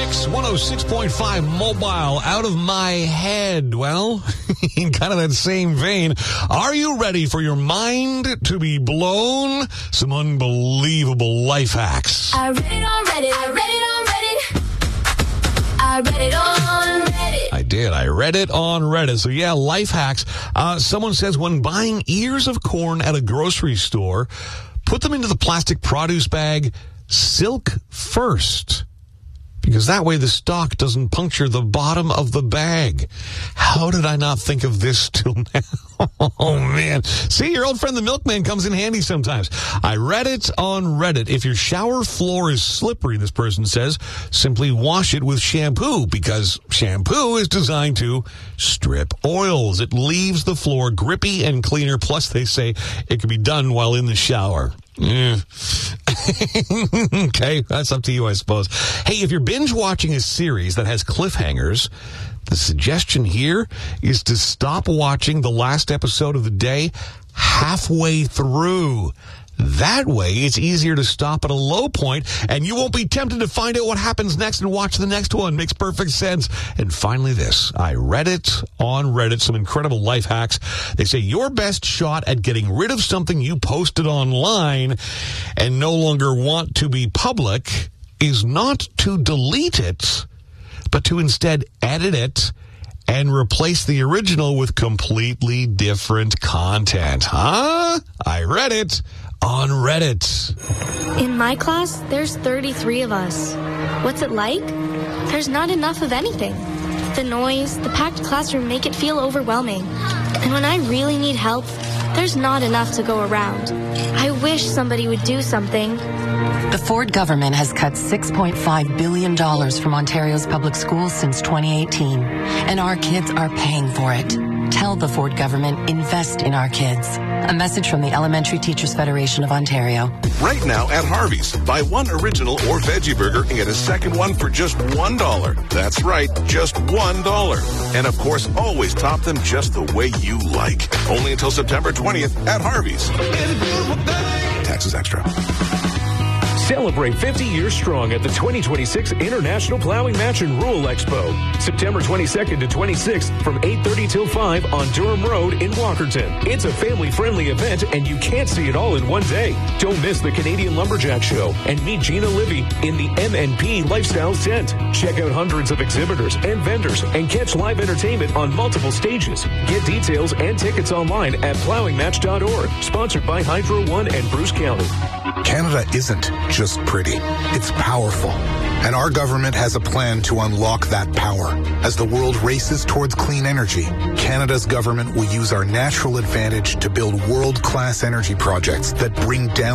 Kicks 106.5 Mobile, Out of My Head. Well, in kind of that same vein, are you ready for your mind to be blown? Some unbelievable life hacks. I read it on Reddit. I read it on Reddit. I read it on Reddit. I did. I read it on Reddit. So yeah, life hacks. Someone says when buying ears of corn at a grocery store, put them into the plastic produce bag silk first, because that way the stalk doesn't puncture the bottom of the bag. How did I not think of this till now? Oh, man. See, your old friend the milkman comes in handy sometimes. I read it on Reddit. If your shower floor is slippery, this person says, simply wash it with shampoo, because shampoo is designed to strip oils. It leaves the floor grippy and cleaner. Plus, they say it can be done while in the shower. Okay, that's up to you, I suppose. Hey, if you're binge watching a series that has cliffhangers, the suggestion here is to stop watching the last episode of the day halfway through. That way, it's easier to stop at a low point, and you won't be tempted to find out what happens next and watch the next one. Makes perfect sense. And finally this. I read it on Reddit, some incredible life hacks. They say your best shot at getting rid of something you posted online and no longer want to be public is not to delete it, but to instead edit it and replace the original with completely different content. Huh? I read it on Reddit. In my class, there's 33 of us. What's it like? There's not enough of anything. The noise, the packed classroom make it feel overwhelming. And when I really need help, there's not enough to go around. I wish somebody would do something. The Ford government has cut $6.5 billion from Ontario's public schools since 2018, and our kids are paying for it. Tell the Ford government, invest in our kids. A message from the Elementary Teachers Federation of Ontario. Right now at Harvey's, buy one original or veggie burger and get a second one for just $1. That's right, just $1. And of course, always top them just the way you like. Only until September 20th at Harvey's. Taxes extra. Celebrate 50 years strong at the 2026 International Plowing Match and Rural Expo. September 22nd to 26th from 8:30 till 5 on Durham Road in Walkerton. It's a family-friendly event, and you can't see it all in one day. Don't miss the Canadian Lumberjack Show and meet Gina Livy in the MNP Lifestyles tent. Check out hundreds of exhibitors and vendors and catch live entertainment on multiple stages. Get details and tickets online at plowingmatch.org. Sponsored by Hydro One and Bruce County. Canada isn't just pretty. It's powerful. And our government has a plan to unlock that power. As the world races towards clean energy, Canada's government will use our natural advantage to build world-class energy projects that bring down